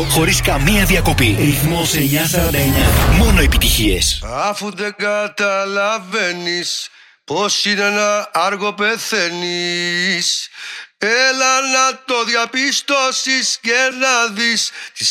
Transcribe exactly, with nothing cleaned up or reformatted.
χωρίς καμία διακοπή. Ρυθμός εννιακόσια σαράντα εννιά. Μόνο επιτυχίες. Αφού δεν καταλαβαίνεις πως είναι να άργο πεθαίνεις, έλα να το διαπιστώσεις και να δεις